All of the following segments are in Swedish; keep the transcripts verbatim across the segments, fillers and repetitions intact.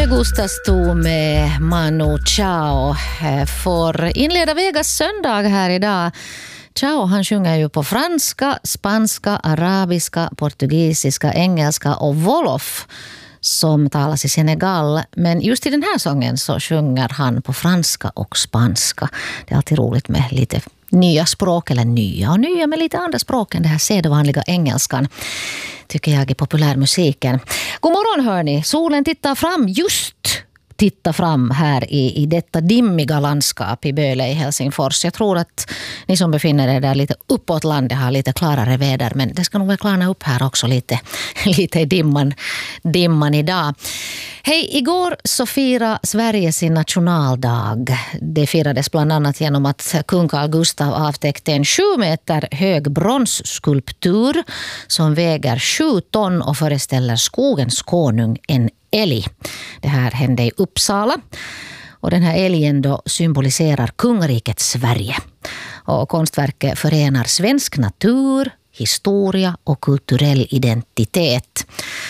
Me gustas tu med Manu Chao för inleda Vegas söndag här idag. Chao, han sjunger ju på franska, spanska, arabiska, portugisiska, engelska och wolof som talas i Senegal. Men just i den här sången så sjunger han på franska och spanska. Det är alltid roligt med lite nya språk, eller nya och nya med lite andra språk än det här sedvanliga engelskan, tycker jag i populärmusiken. God morgon hörni, solen tittar fram, just titta fram här i, i detta dimmiga landskap i Böle i Helsingfors. Jag tror att ni som befinner er där lite uppåt landet har lite klarare väder, men det ska nog väl klarna upp här också lite, lite i dimman, dimman idag. Hej, igår så firade Sverige sin nationaldag. Det firades bland annat genom att kung Carl Gustaf avtäckte en sju meter hög bronsskulptur som väger sju ton och föreställer skogens konung, en älg. Det här hände i Uppsala. Och den här älgen då symboliserar kungariket Sverige. Och konstverket förenar svensk natur, historia och kulturell identitet.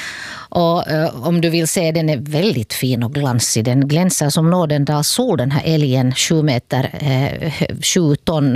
Och eh, om du vill se, den är väldigt fin och glansig. Den glänser som Nådendals sol, den här älgen, sju meter, eh, sju ton.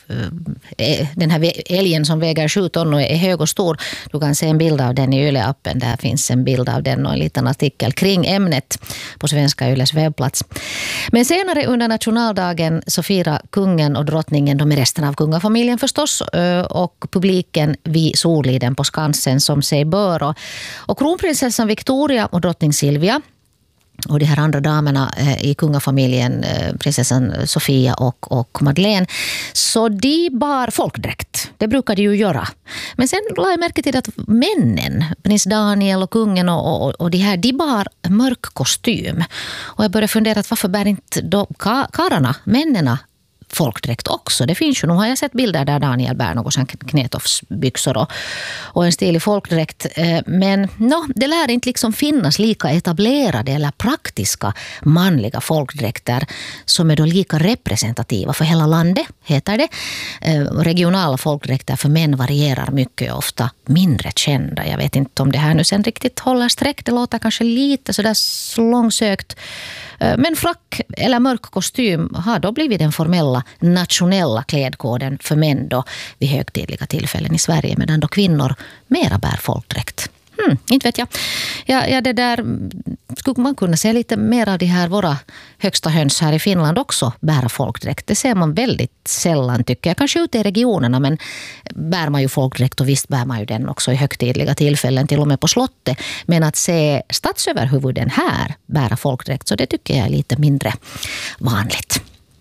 Eh, den här älgen som väger sju ton och är hög och stor. Du kan se en bild av den i Yle-appen. Där finns en bild av den och en liten artikel kring ämnet på Svenska Yles webbplats. Men senare under nationaldagen så firar kungen och drottningen, de är resten av kungafamiljen förstås, och publiken vid Soliden på Skansen som sig bör. Och, och kronprinsessan Prinsessan Victoria och drottning Silvia och de här andra damerna i kungafamiljen, prinsessan Sofia och, och Madeleine, så de bar folkdräkt. Det brukar de ju göra. Men sen la jag märke till att männen, prins Daniel och kungen och, och, och de här, de bar mörk kostym. Och jag började fundera att varför bär inte då kararna, männena, folkdräkt också. Det finns ju, nu har jag sett bilder där Daniel bär något som knetofsbyxor och, och en stilig folkdräkt. Men no, det lär inte liksom finnas lika etablerade eller praktiska manliga folkdräkter som är då lika representativa för hela landet, heter det. Regionala folkdräkter för män varierar mycket, ofta mindre kända. Jag vet inte om det här nu sen riktigt håller sträck. Det låter kanske lite sådär långsökt. Men frack eller mörk kostym har då blivit den formella nationella klädkoden för män då vid högtidliga tillfällen i Sverige, medan då kvinnor mera bär folkdräkt. Hmm, inte vet jag. Ja, ja, det där skulle man kunna se lite mer av de här våra högsta höns här i Finland också bära folkdräkt. Det ser man väldigt sällan, tycker jag. Kanske ute i regionerna, men bär man ju folkdräkt, och visst bär man ju den också i högtidliga tillfällen, till och med på slottet. Men att se statsöverhuvuden här bära folkdräkt, så det tycker jag är lite mindre vanligt.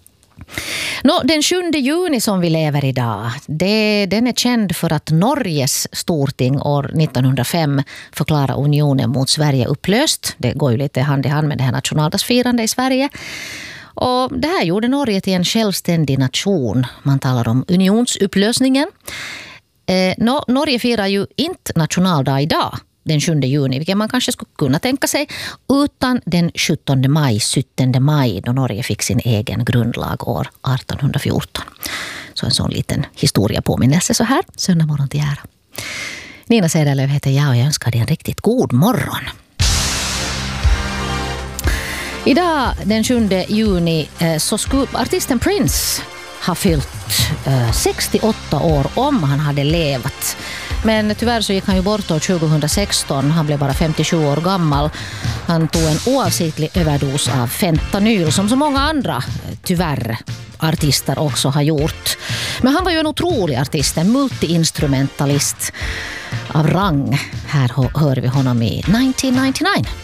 Nå, den sjunde juni som vi lever idag, det, den är känd för att Norges storting år nittonhundrafem förklara unionen mot Sverige upplöst. Det går ju lite hand i hand med det här nationaldagsfirande i Sverige. Och det här gjorde Norge till en självständig nation. Man talar om unionsupplösningen. Eh, no, Norge firar ju inte nationaldag idag, den sjunde juni, vilket man kanske skulle kunna tänka sig, utan den sjuttonde maj, sjuttonde maj, då Norge fick sin egen grundlag år artonhundrafjorton. Så en sån liten historiepåminnelse så här, söndag morgon till ära. Nina Cederlöf heter jag och jag önskar dig en riktigt god morgon. Idag den sjunde juni så skulle artisten Prince ha fyllt sextioåtta år om han hade levat. Men tyvärr så gick han ju bort år tjugohundrasexton. Han blev bara femtiosju år gammal. Han tog en oavsiktlig överdos av fentanyl, som så många andra, tyvärr, artister också har gjort. Men han var ju en otrolig artist, en multiinstrumentalist av rang. Här hör vi honom i nittonhundranittionio.